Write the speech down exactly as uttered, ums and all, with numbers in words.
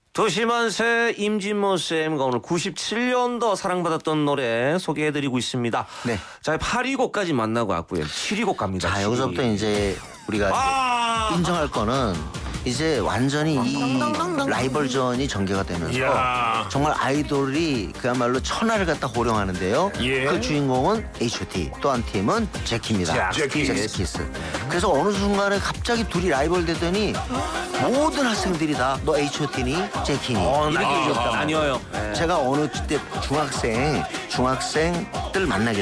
도시만세 임진모 쌤과 오늘 구십칠 년도 사랑받았던 노래 소개해드리고 있습니다. 네. 자, 팔 위 곡까지 만나고 왔고요. 칠 위 곡 갑니다. 자, 여기서부터 이제 우리가 아~ 이제 인정할 거는 이제 완전히 이 라이벌전이 전개가 되면서 이야. 정말 아이돌이 그야말로 천하를 갖다 호령하는데요. 예. 그 주인공은 에이치 오 티, 또 한 팀은 제키입니다. 제키. 제키스. 그래서 어느 순간에 갑자기 둘이 라이벌 되더니 모든 학생들이 다 너 에이치 오 티니 제키니 어, 이렇게 아, 얘기했단 말이에요. 아니에요. 네. 제가 어느 때 중학생 중학생들 만나게